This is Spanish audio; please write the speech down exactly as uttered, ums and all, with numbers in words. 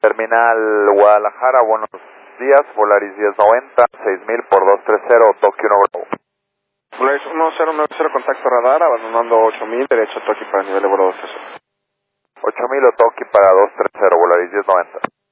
Terminal Guadalajara, buenos días, Volaris diez noventa, seis mil por dos tres cero, Tokio uno Bravo. Volaris uno cero nueve cero, contacto radar, abandonando ocho mil, derecho Tokio para nivel de vuelo dos tres cero. ocho mil o Tokio para dos tres cero, Volaris diez noventa.